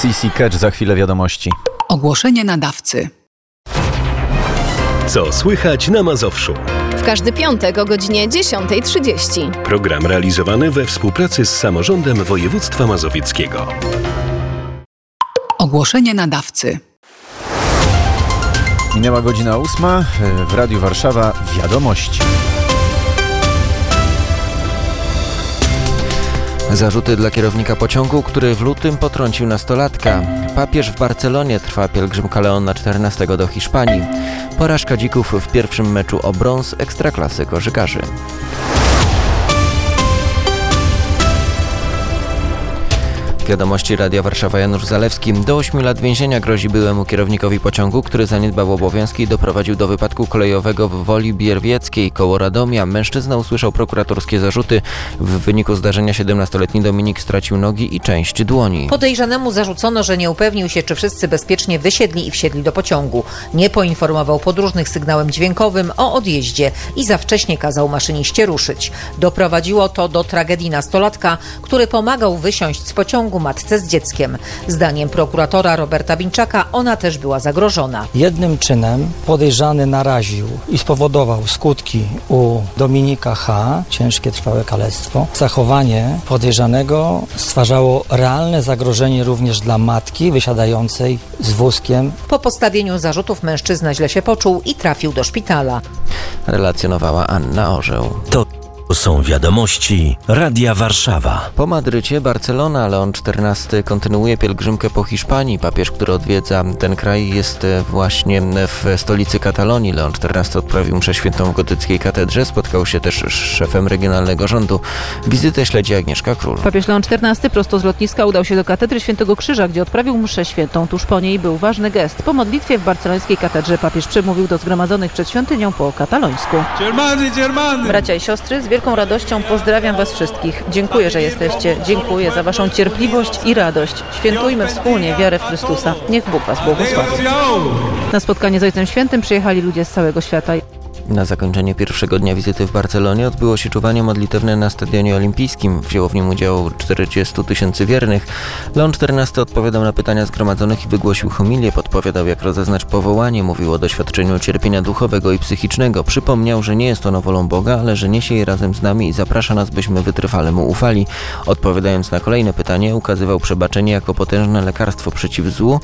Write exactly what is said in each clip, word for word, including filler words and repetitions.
C C Catch, za chwilę wiadomości. Ogłoszenie nadawcy. Co słychać na Mazowszu? W każdy piątek o godzinie dziesiąta trzydzieści. Program realizowany we współpracy z Samorządem Województwa Mazowieckiego. Ogłoszenie nadawcy. Minęła godzina ósma. W Radiu Warszawa wiadomości. Zarzuty dla kierownika pociągu, który w lutym potrącił nastolatka. Papież w Barcelonie, trwa pielgrzymka Leona czternastego do Hiszpanii. Porażka dzików w pierwszym meczu o brąz Ekstraklasy koszykarzy. Wiadomości Radia Warszawa, Janusz Zalewski. Do ośmiu lat więzienia grozi byłemu kierownikowi pociągu, który zaniedbał obowiązki i doprowadził do wypadku kolejowego w Woli Bierwieckiej koło Radomia. Mężczyzna usłyszał prokuratorskie zarzuty. W wyniku zdarzenia siedemnastoletni Dominik stracił nogi i część dłoni. Podejrzanemu zarzucono, że nie upewnił się, czy wszyscy bezpiecznie wysiedli i wsiedli do pociągu. Nie poinformował podróżnych sygnałem dźwiękowym o odjeździe i za wcześnie kazał maszyniście ruszyć. Doprowadziło to do tragedii nastolatka, który pomagał wysiąść z pociągu matce z dzieckiem. Zdaniem prokuratora Roberta Bińczaka ona też była zagrożona. Jednym czynem podejrzany naraził i spowodował skutki u Dominika H., ciężkie trwałe kalectwo. Zachowanie podejrzanego stwarzało realne zagrożenie również dla matki wysiadającej z wózkiem. Po postawieniu zarzutów mężczyzna źle się poczuł i trafił do szpitala. Relacjonowała Anna Orzeł. To są wiadomości Radia Warszawa. Po Madrycie Barcelona Leon czternasty kontynuuje pielgrzymkę po Hiszpanii. Papież, który odwiedza ten kraj, jest właśnie w stolicy Katalonii. Leon czternasty odprawił mszę świętą w gotyckiej katedrze. Spotkał się też z szefem regionalnego rządu. Wizytę śledzi Agnieszka Król. Papież Leon czternasty prosto z lotniska udał się do katedry Świętego Krzyża, gdzie odprawił mszę świętą. Tuż po niej był ważny gest. Po modlitwie w barcelońskiej katedrze papież przemówił do zgromadzonych przed świątynią po katalońsku. Germany, Germany. Bracia i siostry, z wielką radością pozdrawiam was wszystkich. Dziękuję, że jesteście. Dziękuję za waszą cierpliwość i radość. Świętujmy wspólnie wiarę w Chrystusa. Niech Bóg was błogosławi. Na spotkanie z Ojcem Świętym przyjechali ludzie z całego świata. Na zakończenie pierwszego dnia wizyty w Barcelonie odbyło się czuwanie modlitewne na Stadionie Olimpijskim. Wzięło w nim udział czterdziestu tysięcy wiernych. Leon czternasty odpowiadał na pytania zgromadzonych i wygłosił homilię. Podpowiadał, jak rozeznać powołanie. Mówił o doświadczeniu cierpienia duchowego i psychicznego. Przypomniał, że nie jest ono wolą Boga, ale że niesie je razem z nami i zaprasza nas, byśmy wytrwale mu ufali. Odpowiadając na kolejne pytanie, ukazywał przebaczenie jako potężne lekarstwo przeciw złu,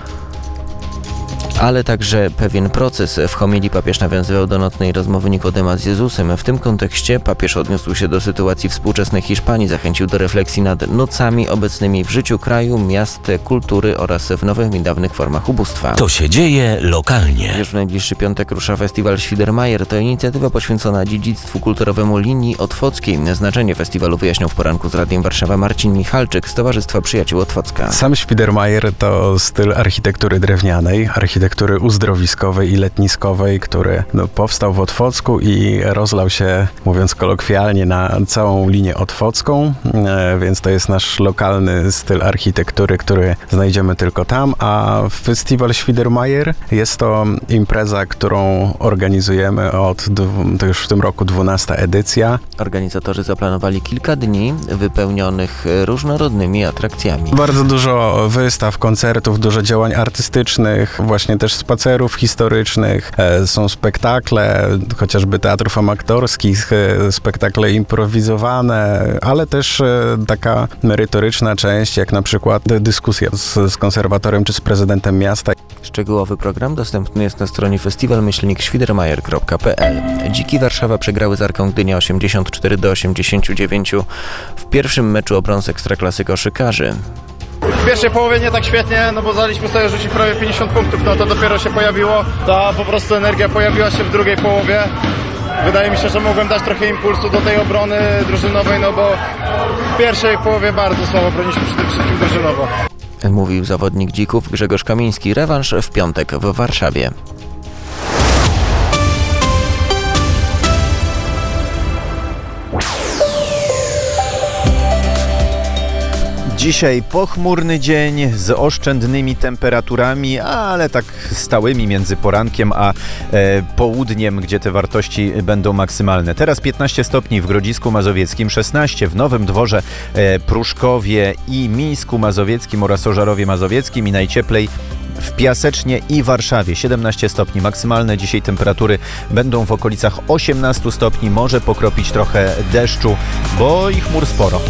ale także pewien proces. W homilii papież nawiązywał do nocnej rozmowy Nikodema z Jezusem. W tym kontekście papież odniósł się do sytuacji współczesnej Hiszpanii, zachęcił do refleksji nad nocami obecnymi w życiu kraju, miast, kultury oraz w nowych i dawnych formach ubóstwa. To się dzieje lokalnie. Już w najbliższy piątek rusza festiwal Świdermajer. To inicjatywa poświęcona dziedzictwu kulturowemu linii otwockiej. Znaczenie festiwalu wyjaśniał w poranku z Radiem Warszawa Marcin Michalczyk z Towarzystwa Przyjaciół Otwocka. Sam Świdermajer to styl architektury drewnianej, architektury uzdrowiskowej i letniskowej, który no, powstał w Otwocku i rozlał się, mówiąc kolokwialnie, na całą linię otwocką, e, więc to jest nasz lokalny styl architektury, który znajdziemy tylko tam, a Festiwal Świdermajer jest to impreza, którą organizujemy od, to już w tym roku dwunasta edycja. Organizatorzy zaplanowali kilka dni wypełnionych różnorodnymi atrakcjami. Bardzo dużo wystaw, koncertów, dużo działań artystycznych, właśnie też spacerów historycznych, e, są spektakle, chociażby teatrów amatorskich, e, spektakle improwizowane, ale też e, taka merytoryczna część, jak na przykład dyskusja z, z konserwatorem czy z prezydentem miasta. Szczegółowy program dostępny jest na stronie festiwal myślnik świdermajer kropka p l. Dziki Warszawa przegrały z Arką Gdynia osiemdziesiąt cztery do osiemdziesięciu dziewięciu w pierwszym meczu o brąz Ekstraklasy koszykarzy. W pierwszej połowie nie tak świetnie, no bo daliśmy sobie rzucić prawie pięćdziesiąt punktów, no to dopiero się pojawiło, ta po prostu energia pojawiła się w drugiej połowie. Wydaje mi się, że mogłem dać trochę impulsu do tej obrony drużynowej, no bo w pierwszej połowie bardzo słabo broniliśmy przede wszystkim drużynowo. Mówił zawodnik Dzików Grzegorz Kamiński. Rewanż w piątek w Warszawie. Dzisiaj pochmurny dzień z oszczędnymi temperaturami, ale tak stałymi między porankiem a e, południem, gdzie te wartości będą maksymalne. Teraz piętnaście stopni w Grodzisku Mazowieckim, szesnaście w Nowym Dworze, e, Pruszkowie i Mińsku Mazowieckim oraz Ożarowie Mazowieckim i najcieplej w Piasecznie i Warszawie siedemnaście stopni. Maksymalne dzisiaj temperatury będą w okolicach osiemnaście stopni. Może pokropić trochę deszczu, bo i chmur sporo.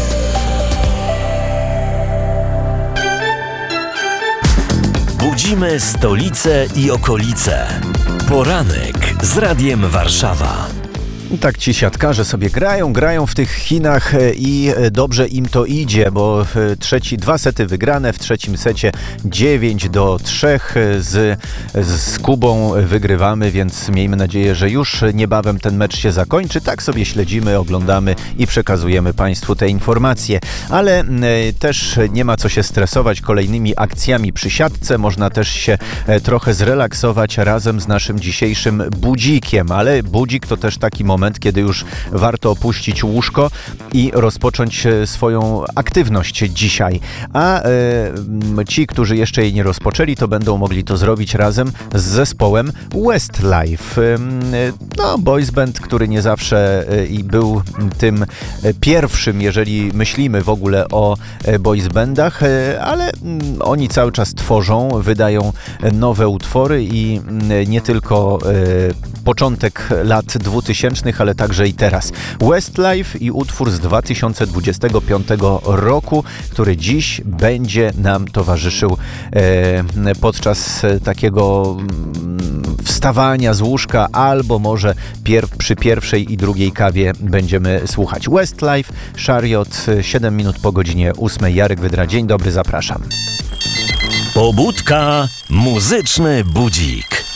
Budzimy stolicę i okolice. Poranek z Radiem Warszawa. Tak ci siatkarze sobie grają, grają w tych Chinach i dobrze im to idzie, bo trzeci, dwa sety wygrane, w trzecim secie dziewięć do trzech z, z Kubą wygrywamy, więc miejmy nadzieję, że już niebawem ten mecz się zakończy. Tak sobie śledzimy, oglądamy i przekazujemy Państwu te informacje. Ale też nie ma co się stresować kolejnymi akcjami przy siatce. Można też się trochę zrelaksować razem z naszym dzisiejszym budzikiem, ale budzik to też taki moment, kiedy już warto opuścić łóżko i rozpocząć swoją aktywność dzisiaj. A e, ci, którzy jeszcze jej nie rozpoczęli, to będą mogli to zrobić razem z zespołem Westlife. E, no, boys band, który nie zawsze e, i był tym pierwszym, jeżeli myślimy w ogóle o boys bandach, e, ale m, oni cały czas tworzą, wydają nowe utwory i m, nie tylko e, początek lat dwutysięcznych, ale także i teraz. Westlife i utwór z dwa tysiące dwudziestego piątego roku, który dziś będzie nam towarzyszył e, podczas takiego wstawania z łóżka, albo może pier- przy pierwszej i drugiej kawie będziemy słuchać. Westlife, Chariot, siedem minut po godzinie ósmej. Jarek Wydra, dzień dobry, zapraszam. Pobudka, muzyczny budzik.